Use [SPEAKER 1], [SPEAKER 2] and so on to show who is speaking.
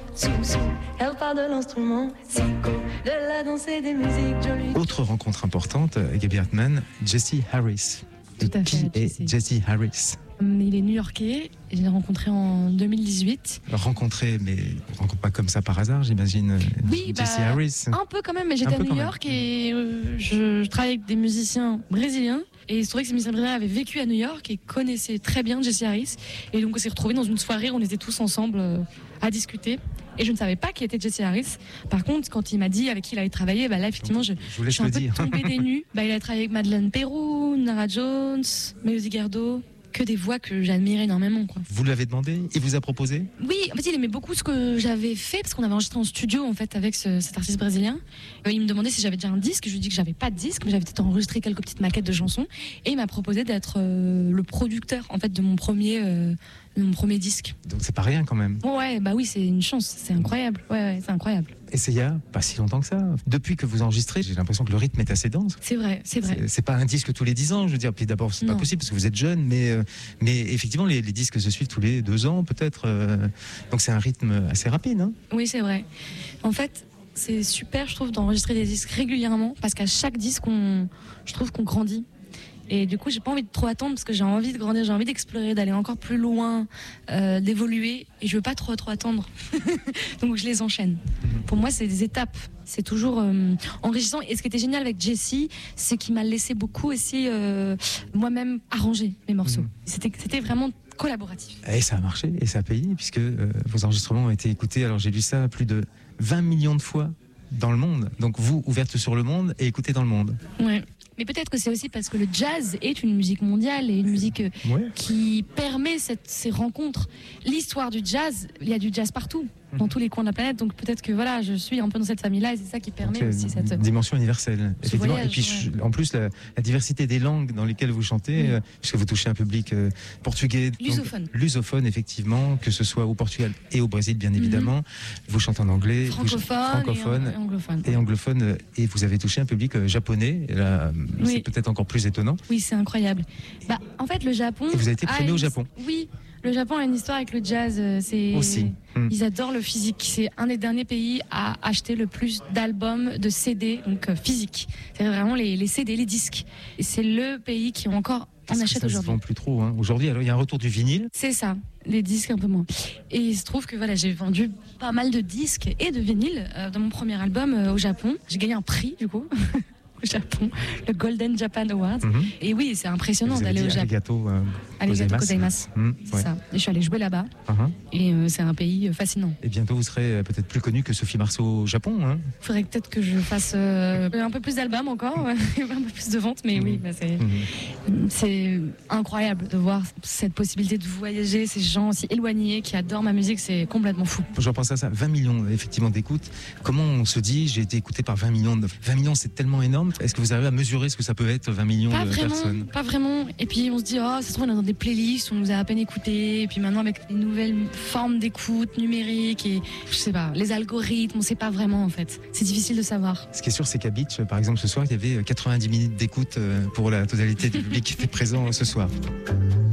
[SPEAKER 1] sous, elle part de l'instrument, psycho, de la danse et des musiques jolies.
[SPEAKER 2] Autre rencontre importante, Gaby Hartmann, Jesse Harris.
[SPEAKER 3] Tout à fait.
[SPEAKER 2] Qui est Jesse Harris?
[SPEAKER 3] Il est new-yorkais, je l'ai rencontré en 2018.
[SPEAKER 2] Rencontré, mais pas comme ça par hasard, j'imagine.
[SPEAKER 3] Oui,
[SPEAKER 2] Jesse Harris.
[SPEAKER 3] Un peu quand même, mais j'étais à New York et je travaillais avec des musiciens brésiliens. Et il se trouvait que ces musiciens brésiliens avaient vécu à New York et connaissaient très bien Jesse Harris. Et donc on s'est retrouvés dans une soirée où on était tous ensemble à discuter. Et je ne savais pas qui était Jesse Harris. Par contre, quand il m'a dit avec qui il allait travailler, là effectivement, je suis un peu tombée des nues. Il a travaillé avec Madeleine Peyroux, Nara Jones, Melody Gardot. Que des voix que j'admirais énormément, quoi.
[SPEAKER 2] Vous l'avez demandé? Il vous a proposé?
[SPEAKER 3] Oui, en fait, il aimait beaucoup ce que j'avais fait parce qu'on avait enregistré en studio en fait avec cet artiste brésilien. Il me demandait si j'avais déjà un disque. Je lui ai dit que j'avais pas de disque, mais j'avais peut-être enregistré quelques petites maquettes de chansons. Et il m'a proposé d'être le producteur en fait de mon premier disque.
[SPEAKER 2] Donc c'est pas rien quand même.
[SPEAKER 3] Ouais, bah oui, c'est une chance, c'est incroyable. Ouais, c'est incroyable.
[SPEAKER 2] Et c'est il y a pas si longtemps que ça. Depuis que vous enregistrez, j'ai l'impression que le rythme est assez dense.
[SPEAKER 3] C'est vrai.
[SPEAKER 2] C'est pas un disque tous les 10 ans, je veux dire. Puis d'abord, c'est pas possible parce que vous êtes jeune, mais effectivement, les disques se suivent tous les 2 ans, peut-être. Donc c'est un rythme assez rapide, hein.
[SPEAKER 3] Oui, c'est vrai. En fait, c'est super, je trouve, d'enregistrer des disques régulièrement parce qu'à chaque disque, je trouve qu'on grandit. Et du coup, j'ai pas envie de trop attendre parce que j'ai envie de grandir, j'ai envie d'explorer, d'aller encore plus loin, d'évoluer. Et je veux pas trop attendre. Donc je les enchaîne. Pour moi, c'est des étapes. C'est toujours enrichissant. Et ce qui était génial avec Jesse, c'est qu'il m'a laissé beaucoup aussi moi-même arranger mes morceaux. C'était vraiment collaboratif.
[SPEAKER 2] Et ça a marché, et ça a payé, puisque vos enregistrements ont été écoutés, alors j'ai lu ça, plus de 20 millions de fois dans le monde. Donc vous, ouverte sur le monde et écoutée dans le monde.
[SPEAKER 3] Ouais. Mais peut-être que c'est aussi parce que le jazz est une musique mondiale et une musique qui permet ces rencontres. L'histoire du jazz, il y a du jazz partout, dans tous les coins de la planète. Donc peut-être que voilà, je suis un peu dans cette famille-là et c'est ça qui permet aussi cette
[SPEAKER 2] dimension universelle. Effectivement.
[SPEAKER 3] Voyage,
[SPEAKER 2] et puis en plus, la diversité des langues dans lesquelles vous chantez, puisque vous touchez un public portugais, lusophone, effectivement, que ce soit au Portugal et au Brésil, bien évidemment. Vous chantez en anglais,
[SPEAKER 3] francophone
[SPEAKER 2] et anglophone, et vous avez touché un public japonais. Et là, c'est peut-être encore plus étonnant.
[SPEAKER 3] Oui, c'est incroyable. En fait, le Japon.
[SPEAKER 2] Et vous avez été primé au Japon.
[SPEAKER 3] Oui. Le Japon a une histoire avec le jazz. Ils adorent le physique. C'est un des derniers pays à acheter le plus d'albums de CD, donc physique. C'est vraiment les CD, les disques. Et c'est le pays qui encore en achète aujourd'hui.
[SPEAKER 2] Ça se vend plus trop. Aujourd'hui, alors il y a un retour du vinyle.
[SPEAKER 3] C'est ça. Les disques un peu moins. Et il se trouve que j'ai vendu pas mal de disques et de vinyles dans mon premier album au Japon. J'ai gagné un prix du coup. Au Japon, le Golden Japan Award. Et oui, c'est impressionnant d'aller au Japon.
[SPEAKER 2] Arigato
[SPEAKER 3] gozaimasu. C'est ça. Et je suis allée jouer là-bas. Et c'est un pays fascinant.
[SPEAKER 2] Et bientôt, vous serez peut-être plus connue que Sophie Marceau au Japon. Il
[SPEAKER 3] faudrait peut-être que je fasse un peu plus d'albums encore, un peu plus de ventes. Mais oui, c'est incroyable de voir cette possibilité de voyager, ces gens aussi éloignés qui adorent ma musique. C'est complètement fou.
[SPEAKER 2] J'en pense à ça. 20 millions effectivement d'écoutes. Comment on se dit, j'ai été écouté par 20 millions. 20 millions, c'est tellement énorme. Est-ce que vous arrivez à mesurer ce que ça peut être, 20 millions de personnes?
[SPEAKER 3] Pas vraiment. Et puis on se dit, ça se trouve, on est dans des playlists, on nous a à peine écoutés. Et puis maintenant, avec les nouvelles formes d'écoute numérique et je sais pas, les algorithmes, on sait pas vraiment en fait. C'est difficile de savoir.
[SPEAKER 2] Ce qui est sûr, c'est qu'à Beach, par exemple, ce soir, il y avait 90 minutes d'écoute pour la totalité du public qui était présent ce soir.